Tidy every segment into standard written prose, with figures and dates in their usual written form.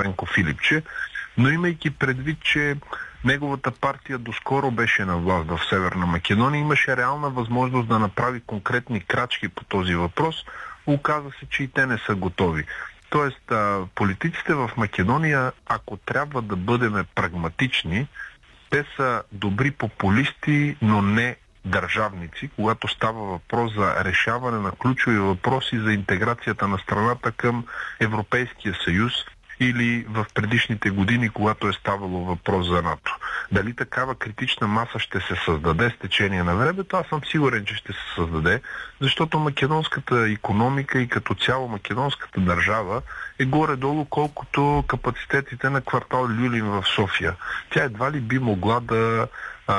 Пенко Филипче, но имайки предвид, че неговата партия доскоро беше на власт в Северна Македония, имаше реална възможност да направи конкретни крачки по този въпрос. Оказа се, че и те не са готови. Тоест, политиците в Македония, ако трябва да бъдем прагматични, те са добри популисти, но не държавници, когато става въпрос за решаване на ключови въпроси за интеграцията на страната към Европейския съюз или в предишните години, когато е ставало въпрос за НАТО. Дали такава критична маса ще се създаде с течение на времето? Аз съм сигурен, че ще се създаде, защото македонската икономика и като цяло македонската държава е горе-долу колкото капацитетите на квартал Люлин в София. Тя едва ли би могла да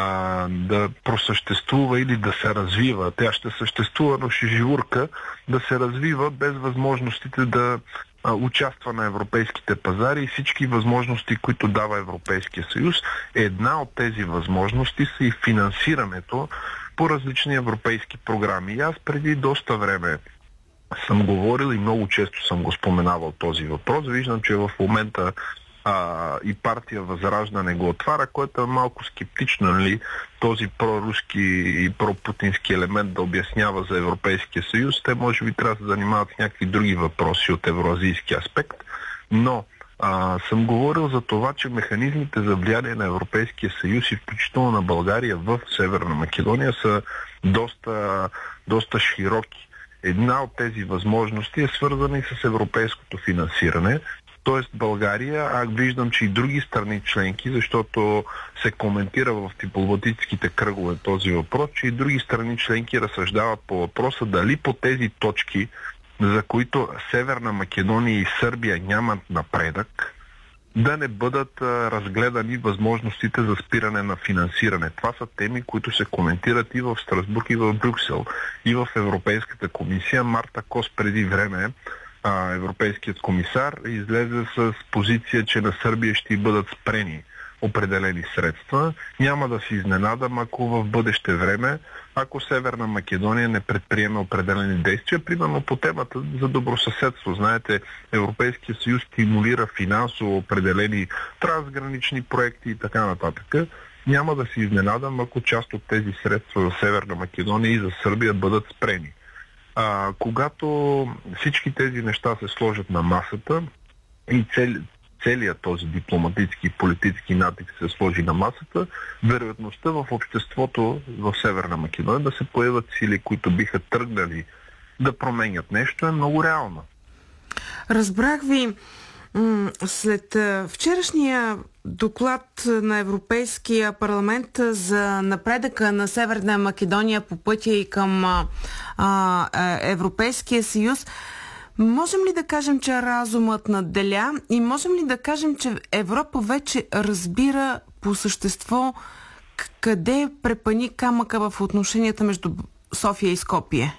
просъществува или да се развива. Тя ще съществува, но ще живурка да се развива без възможностите да участва на европейските пазари и всички възможности, които дава Европейския съюз. Една от тези възможности са и финансирането по различни европейски програми. И аз преди доста време съм говорил и много често съм го споменавал този въпрос. Виждам, че в момента и партия Възраждане го отваря, което е малко скептично, нали, този проруски и пропутински елемент да обяснява за Европейския съюз. Те може би трябва да се занимават с някакви други въпроси от евроазийски аспект, но съм говорил за това, че механизмите за влияние на Европейския съюз и включително на България в Северна Македония са доста широки. Една от тези възможности е свързана и с европейското финансиране. Тоест България, аз виждам, че и други страни членки, защото се коментира в дипломатическите кръгове този въпрос, че и други страни членки разсъждават по въпроса дали по тези точки, за които Северна Македония и Сърбия нямат напредък, да не бъдат разгледани възможностите за спиране на финансиране. Това са теми, които се коментират и в Страсбург, и в Брюксел, и в Европейската комисия. Марта Кос преди време, европейският комисар, излезе с позиция, че на Сърбия ще бъдат спрени определени средства. Няма да се изненадам, ако в бъдеще време, ако Северна Македония не предприеме определени действия, примерно по темата за добросъседство. Знаете, Европейския съюз стимулира финансово определени трансгранични проекти и така нататък. Няма да се изненадам, ако част от тези средства за Северна Македония и за Сърбия бъдат спрени. Когато всички тези неща се сложат на масата и целият този дипломатически и политически натиск се сложи на масата, вероятността в обществото в Северна Македония да се появят сили, които биха тръгнали да променят нещо, е много реална. Разбрах ви. След вчерашния доклад на Европейския парламент за напредъка на Северна Македония по пътя и към Европейския съюз, можем ли да кажем, че разумът надделя и можем ли да кажем, че Европа вече разбира по същество къде препъни камъка в отношенията между София и Скопие?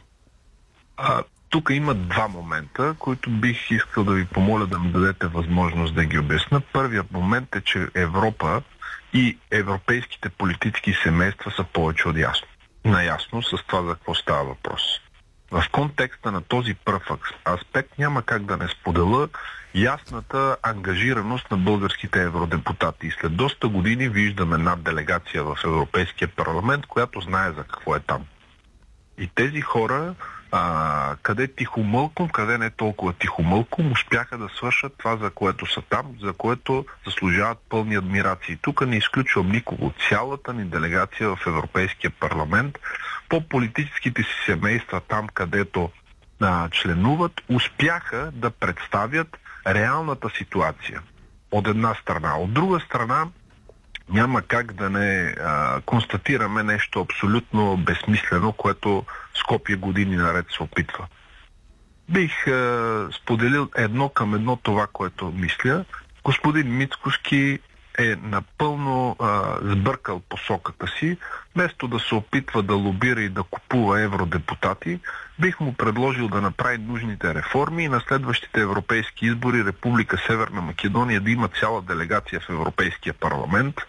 Тук има два момента, които бих искал да ви помоля да ми дадете възможност да ги обясня. Първият момент е, че Европа и европейските политически семейства са повече от наясно с това за какво става въпрос. В контекста на този пръв аспект няма как да не споделя ясната ангажираност на българските евродепутати. И след доста години виждаме една делегация в Европейския парламент, която знае за какво е там. И тези хора, къде тихомълком, къде не толкова тихомълком, успяха да свършат това, за което са там, за което заслужават пълни адмирации. Тук не изключвам никого. Цялата ни делегация в Европейския парламент по политическите си семейства там, където членуват, успяха да представят реалната ситуация. От една страна. От друга страна, няма как да не констатираме нещо абсолютно безсмислено, което Скопие години наред се опитва. Бих споделил едно към едно това, което мисля. Господин Мицкоски е напълно сбъркал посоката си. Вместо да се опитва да лобира и да купува евродепутати, бих му предложил да направи нужните реформи и на следващите европейски избори Република Северна Македония да има цяла делегация в Европейския парламент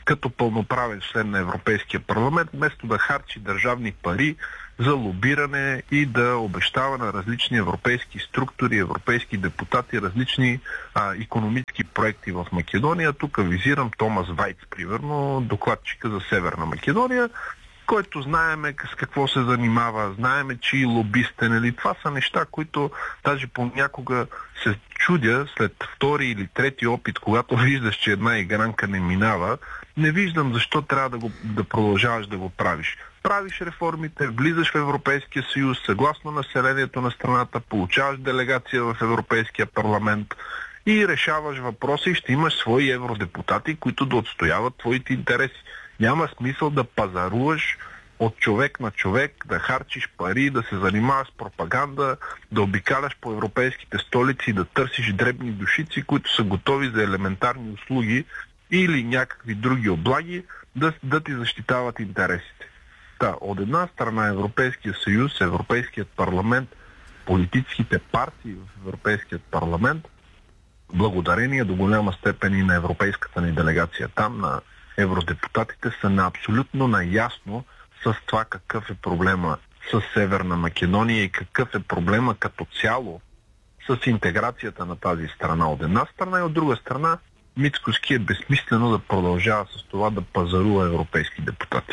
като пълноправен член на Европейския парламент, вместо да харчи държавни пари за лобиране и да обещава на различни европейски структури, европейски депутати, различни икономически проекти в Македония. Тук визирам Томас Вайц, примерно, докладчика за Северна Македония, който знаеме с какво се занимава, знаеме, че и лобист е, нали? Това са неща, които даже понякога се чудя след втори или трети опит, когато виждаш, че една игранка не минава, не виждам защо трябва да продължаваш да го правиш. Правиш реформите, влизаш в Европейския съюз, съгласно населението на страната, получаваш делегация в Европейския парламент и решаваш въпроса и ще имаш свои евродепутати, които да отстояват твоите интереси. Няма смисъл да пазаруваш от човек на човек, да харчиш пари, да се занимаваш с пропаганда, да обикаляш по европейските столици и да търсиш дребни душици, които са готови за елементарни услуги или някакви други облаги, да ти защитават интересите. От една страна Европейския съюз, Европейският парламент, политическите партии в Европейският парламент, благодарение до голяма степен и на европейската ни делегация там, на евродепутатите, са абсолютно наясно с това какъв е проблема с Северна Македония и какъв е проблема като цяло с интеграцията на тази страна от една страна и от друга страна Мицкоски е безсмислено да продължава с това да пазарува европейски депутати.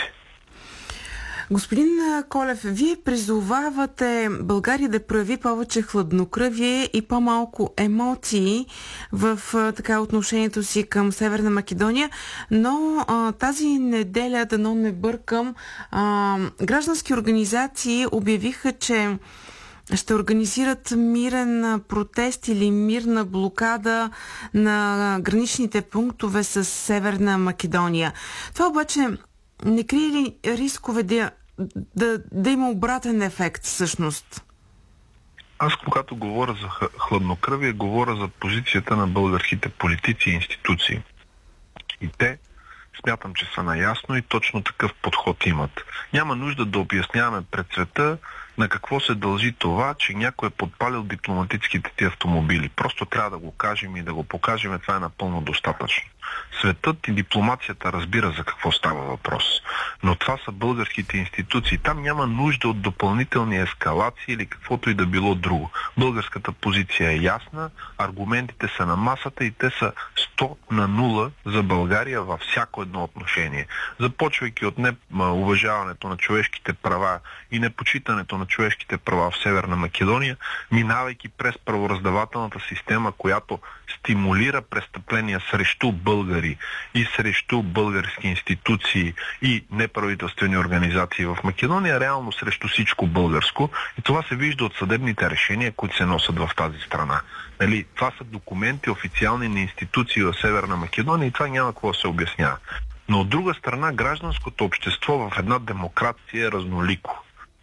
Господин Колев, вие призовавате България да прояви повече хладнокръвие и по-малко емоции в отношението си към Северна Македония, но тази неделя, дано не бъркам, граждански организации обявиха, че ще организират мирен протест или мирна блокада на граничните пунктове с Северна Македония. Това обаче не крие ли рискове да има обратен ефект всъщност? Аз, когато говоря за хладнокръвие, говоря за позицията на българските политици и институции. И те смятам, че са наясно и точно такъв подход имат. Няма нужда да обясняваме пред света на какво се дължи това, че някой е подпалил дипломатическите ти автомобили. Просто трябва да го кажем и да го покажем. Това е напълно достатъчно. Светът и дипломацията разбира за какво става въпрос. Но това са българските институции. Там няма нужда от допълнителни ескалации или каквото и да било друго. Българската позиция е ясна, аргументите са на масата и те са 100-0 за България във всяко едно отношение. Започвайки от уважаването на човешките права и непочитането на човешките права в Северна Македония, минавайки през правораздавателната система, която стимулира престъпления срещу българи и срещу български институции и неправителствени организации в Македония, реално срещу всичко българско. И това се вижда от съдебните решения, които се носят в тази страна. Нали, това са документи официални на институции в Северна Македония и това няма какво да се обяснява. Но от друга страна, гражданското общество в една демокрация е разнолико.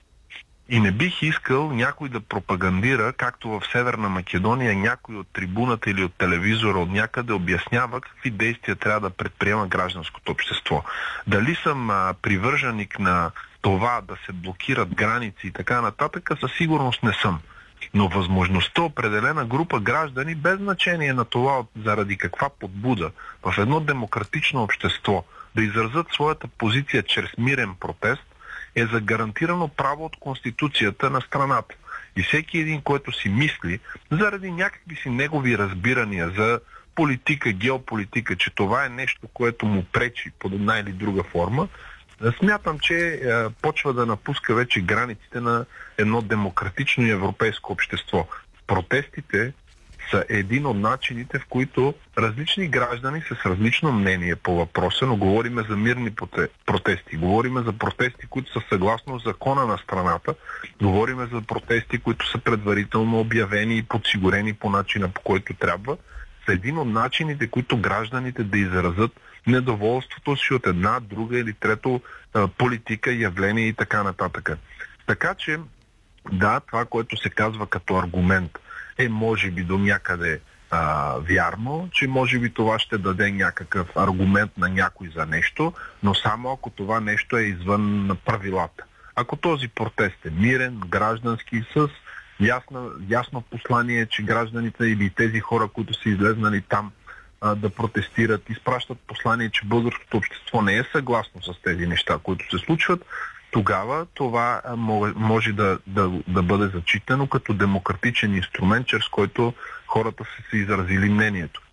И не бих искал някой да пропагандира, както в Северна Македония някой от трибуната или от телевизора от някъде обяснява какви действия трябва да предприема гражданското общество. Дали съм привърженик на това да се блокират граници и така нататък, със сигурност не съм. Но възможността определена група граждани, без значение на това заради каква подбуда, в едно демократично общество да изразят своята позиция чрез мирен протест, е за гарантирано право от Конституцията на страната. И всеки един, който си мисли, заради някакви си негови разбирания за политика, геополитика, че това е нещо, което му пречи под една или друга форма, смятам, че почва да напуска вече границите на едно демократично и европейско общество. Протестите са един от начините, в които различни граждани с различно мнение по въпроса, но говориме за мирни протести, говориме за протести, които са съгласно закона на страната, говориме за протести, които са предварително обявени и подсигурени по начина, по който трябва, са един от начините, които гражданите да изразят недоволството си от една, друга или трето политика, явление и така нататък. Така че, да, това, което се казва като аргумент, е може би до някъде вярно, че може би това ще даде някакъв аргумент на някой за нещо, но само ако това нещо е извън правилата. Ако този протест е мирен, граждански, с ясно послание, че гражданите или тези хора, които са излезнали там, да протестират, изпращат послание, че българското общество не е съгласно с тези неща, които се случват, тогава това може да бъде зачитано като демократичен инструмент, чрез който хората са се изразили мнението.